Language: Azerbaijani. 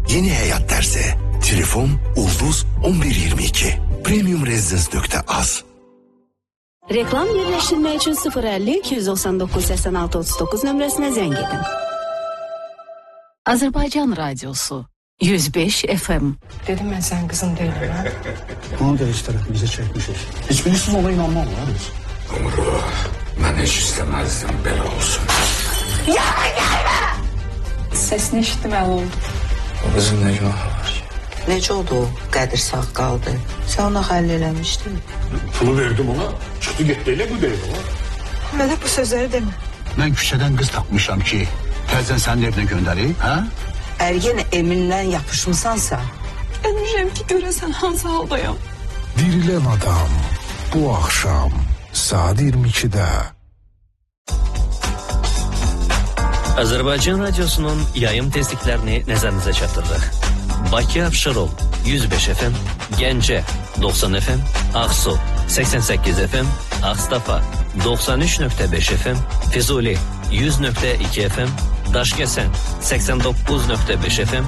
Yeni hayat derse telefon Ulduz 1122 premiumresidence.az. Reklam yerləşdirmək üçün 050-299-86-39 nömrəsinə zəng edin. Azərbaycan Radyosu 105 FM. Dedim ben sen kızın değilim ha. Onu da hiç tarafımıza çekmişiz. Hiçbirisiz ona inanmam var. Umru, ben hiç istemezdim böyle olsun. Yana gelme! Sesini eşittim el oldu. O kızın ne günahı var? Necə oldu o? Qədir sağ qaldı. Sən ona həll eləmişdin. Pulu verdim ona. Çıktı gitti ile bu değil o. Mənə bu sözləri demə. Ben küçeden kız tapmışam ki tezden senin evine göndereyim. Ha? Ergen Emin'le yapışmışsansa. Ölmüşəm ki görəsən hansı haldayım. Dirilen adam bu akşam saat 22'de. Azərbaycan Radyosu'nun yayım tezliklerini nəzərinizə çatdırırıq. Bakı Abşarol 105 FM, Gəncə 90 FM, Ağsu 88 FM, Ağstafa 93.5 FM, Füzuli 100.2 FM, Daşkəsən 89.5 FM,